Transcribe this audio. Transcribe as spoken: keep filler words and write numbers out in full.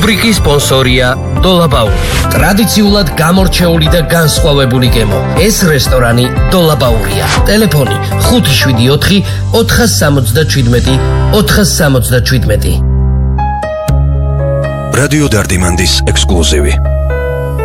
რუბრიკის სპონსორია დოლაბაური. ტრადიციულად გამორჩეული და განსხვავებული გემო. ეს რესტორანი დოლაბაურია. ტელეფონი ხუთი შვიდი ოთხი ოთხას სამოცდაჩვიდმეტი ოთხას სამოცდაჩვიდმეტი. რადიო დარდიმანდის ექსკლუზივი.